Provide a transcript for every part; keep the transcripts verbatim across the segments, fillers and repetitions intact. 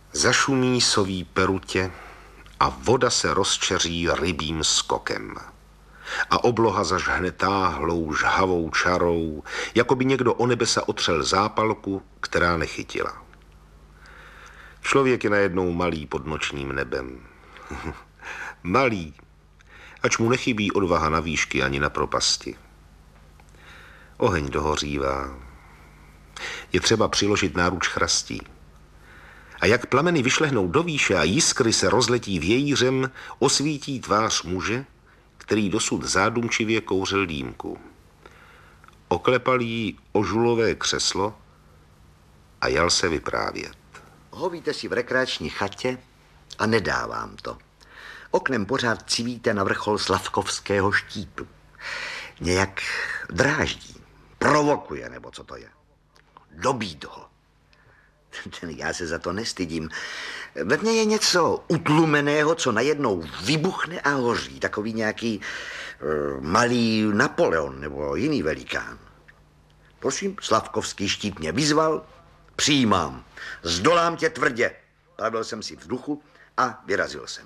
Zašumí soví perutě a voda se rozčeří rybím skokem. A obloha zažhne táhlou, žhavou čarou, jako by někdo o nebesa otřel zápalku, která nechytila. Člověk je najednou malý pod nočním nebem. Malý, ač mu nechybí odvaha na výšky ani na propasti. Oheň dohořívá. Je třeba přiložit náruč chrastí. A jak plameny vyšlehnou do výše a jiskry se rozletí vějířem, osvítí tvář muže, který dosud zádumčivě kouřil dýmku. Oklepal jí o žulové křeslo a jal se vyprávět. Hovíte si v rekreační chatě a nedá vám to. Oknem pořád civíte na vrchol Slavkovského štítu. Nějak dráždí, provokuje, nebo co to je. Dobít ho. Já se za to nestydím. Ve mně je něco utlumeného, co najednou vybuchne a hoří. Takový nějaký uh, malý Napoleon nebo jiný velikán. Prosím, Slavkovský štít mě vyzval, přijímám. Zdolám tě tvrdě. Pravil jsem si v duchu a vyrazil jsem.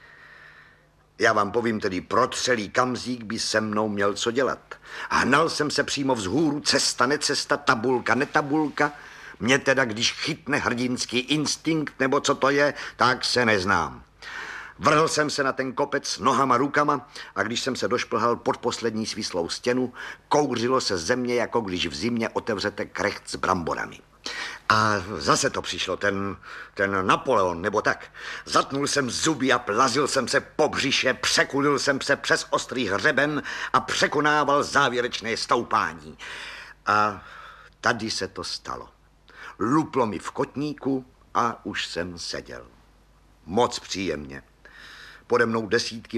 Já vám povím tedy, protřelý kamzík by se mnou měl co dělat. Hnal jsem se přímo vzhůru, cesta, necesta, tabulka, netabulka. Mě teda, když chytne hrdinský instinkt, nebo co to je, tak se neznám. Vrhl jsem se na ten kopec nohama, rukama a když jsem se došplhal pod poslední svislou stěnu, kouřilo se ze mě, jako když v zimě otevřete krecht s bramborami. A zase to přišlo, ten, ten Napoleon, nebo tak. Zatnul jsem zuby a plazil jsem se po břiše, překulil jsem se přes ostrý hřeben a překonával závěrečné stoupání. A tady se to stalo. Luplo mi v kotníku a už jsem seděl. Moc příjemně. Pode mnou desítky